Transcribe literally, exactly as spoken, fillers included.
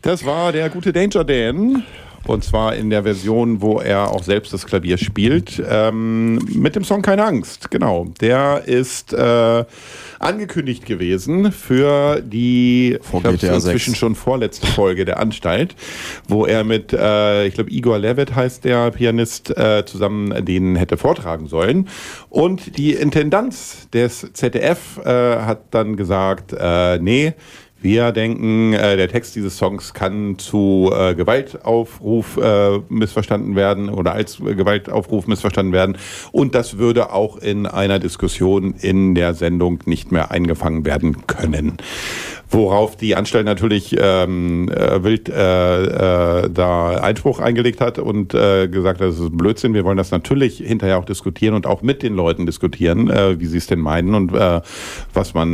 Das war der gute Danger Dan. Und zwar in der Version, wo er auch selbst das Klavier spielt. Ähm, mit dem Song Keine Angst, genau. Der ist äh, angekündigt gewesen für die ich glaub, inzwischen schon vorletzte Folge der Anstalt, wo er mit, äh, ich glaube, Igor Levit heißt der Pianist, äh, zusammen den hätte vortragen sollen. Und die Intendanz des Z D F äh, hat dann gesagt, äh, nee, wir denken, äh, der Text dieses Songs kann zu äh, Gewaltaufruf äh, missverstanden werden oder als äh, Gewaltaufruf missverstanden werden. Und das würde auch in einer Diskussion in der Sendung nicht mehr eingefangen werden können. Worauf die Anstalt natürlich ähm, äh, wild äh, äh, da Einspruch eingelegt hat und äh, gesagt hat, das ist Blödsinn. Wir wollen das natürlich hinterher auch diskutieren und auch mit den Leuten diskutieren, äh, wie sie es denn meinen und äh, was man